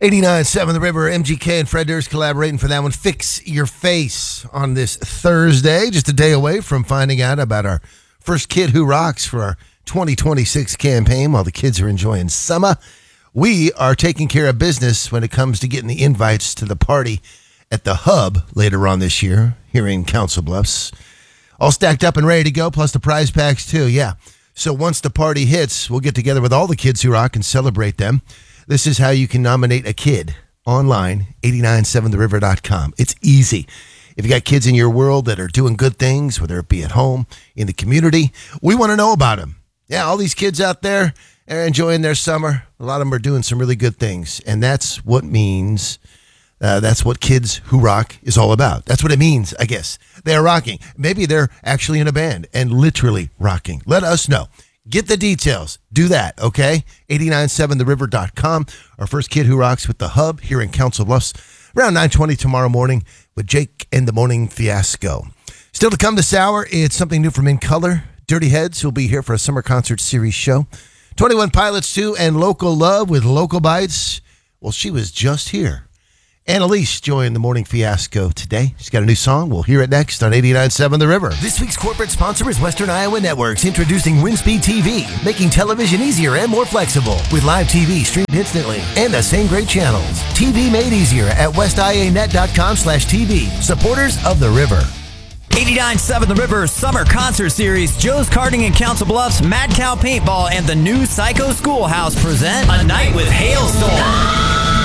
89.7 The River, MGK and Fred Durst collaborating for that one. Fix Your Face on this Thursday, just a day away from finding out about our first Kid Who Rocks for our 2026 campaign while the kids are enjoying summer. We are taking care of business when it comes to getting the invites to the party at the Hub later on this year here in Council Bluffs. All stacked up and ready to go, plus the prize packs too, yeah. So once the party hits, we'll get together with all the Kids Who Rock and celebrate them. This is how you can nominate a kid online, 897theriver.com. It's easy. If you got kids in your world that are doing good things, whether it be at home, in the community, we want to know about them. Yeah, all these kids out there are enjoying their summer. A lot of them are doing some really good things, and that's what means, that's what Kids Who Rock is all about. That's what it means, I guess. They're rocking. Maybe they're actually in a band and literally rocking. Let us know. Get the details. Do that, okay? 897theriver.com. Our first Kid Who Rocks with the Hub here in Council Bluffs around 9:20 tomorrow morning with Jake and the Morning Fiasco. Still to come this hour, it's something new from In Color. Dirty Heads will be here for a summer concert series show. 21 Pilots 2 and Local Love with Local Bites. Well, she was just here. Annalise joined the Morning Fiasco today. She's got a new song. We'll hear it next on 89.7 The River. This week's corporate sponsor is Western Iowa Networks, introducing WinSpeed TV, making television easier and more flexible with live TV streamed instantly and the same great channels. TV made easier at westianet.com/TV. Supporters of The River. 89.7 The River Summer Concert Series, Joe's Karting in Council Bluffs, Mad Cow Paintball, and the new Psycho Schoolhouse present A Night with Hailstorm.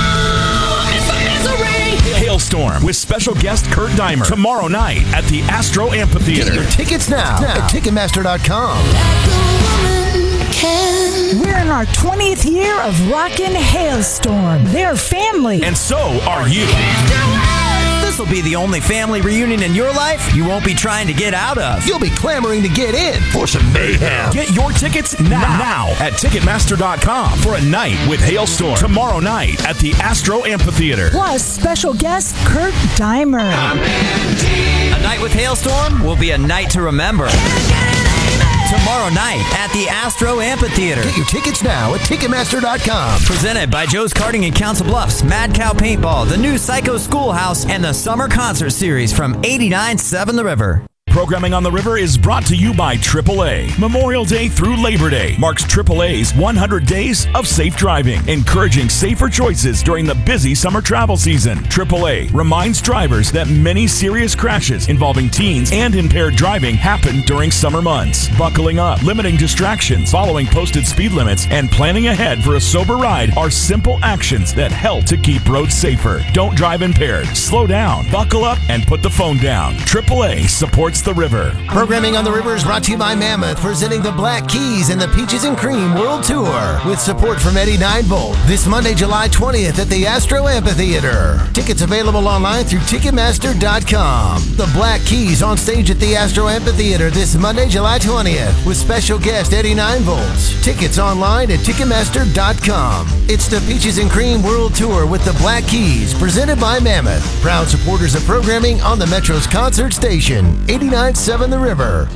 Hailstorm with special guest Kurt Dimer tomorrow night at the Astro Amphitheater. Get your tickets now at Ticketmaster.com. We're in our 20th year of Rockin' Hailstorm. They're family. And so are you. This will be the only family reunion in your life you won't be trying to get out of. You'll be clamoring to get in for some mayhem. Get your tickets now at Ticketmaster.com for A Night with Hailstorm tomorrow night at the Astro Amphitheater. Plus special guest Kurt Dimer. A Night with Hailstorm will be a night to remember. Tomorrow night at the Astro Amphitheater. Get your tickets now at Ticketmaster.com. Presented by Joe's Karting in Council Bluffs, Mad Cow Paintball, the new Psycho Schoolhouse, and the Summer Concert Series from 89.7 The River. Programming on the River is brought to you by AAA. Memorial Day through Labor Day marks AAA's 100 days of safe driving, encouraging safer choices during the busy summer travel season. AAA reminds drivers that many serious crashes involving teens and impaired driving happen during summer months. Buckling up, limiting distractions, following posted speed limits, and planning ahead for a sober ride are simple actions that help to keep roads safer. Don't drive impaired. Slow down, buckle up, and put the phone down. AAA supports the River. Programming on the River is brought to you by Mammoth, presenting the Black Keys and the Peaches and Cream World Tour with support from Eddie 9V this Monday, July 20th at the Astro Amphitheater. Tickets available online through Ticketmaster.com. The Black Keys on stage at the Astro Amphitheater this Monday, July 20th with special guest Eddie 9V. Tickets online at Ticketmaster.com. It's the Peaches and Cream World Tour with the Black Keys, presented by Mammoth. Proud supporters of programming on the Metro's concert station. 89.7 The River.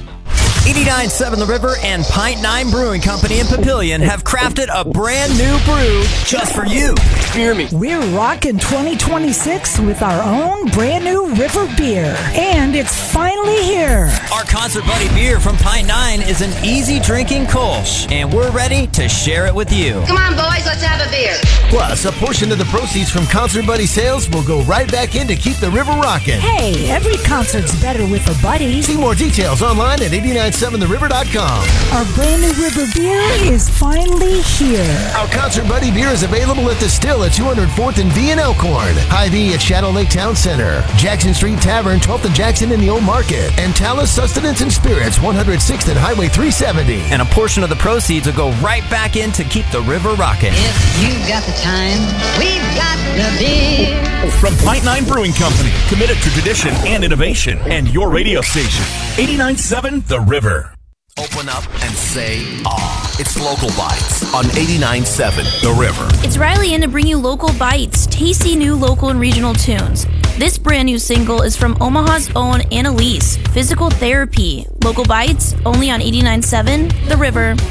89.7 The River and Pint 9 Brewing Company in Papillion have crafted a brand new brew just for you. Hear me. We're rocking 2026 with our own brand new River beer. And it's finally here. Our Concert Buddy beer from Pint 9 is an easy drinking Kolsch, and we're ready to share it with you. Come on, boys, let's have a beer. Plus, a portion of the proceeds from Concert Buddy sales will go right back in to keep the river rocking. Hey, every concert's better with a buddy. See more details online at 897theriver.com. Our brand new River beer is finally here. Our Concert Buddy beer is available at the Still at 204th and V in Elkhorn, Hy-Vee at Shadow Lake Town Center, Jackson Street Tavern, 12th and Jackson in the Old Market, and Talus Sustenance and Spirits, 106th and Highway 370. And a portion of the proceeds will go right back in to keep the river rocking. If you've got the time, we've got the beer. From Pint 9 Brewing Company, committed to tradition and innovation, and your radio station, 89.7 The River. Open up and say, It's Local Bites on 89.7 The River. It's Riley in to bring you Local Bites, tasty new local and regional tunes. This brand new single is from Omaha's own Annalise, Physical Therapy. Local Bites, only on 89.7 The River.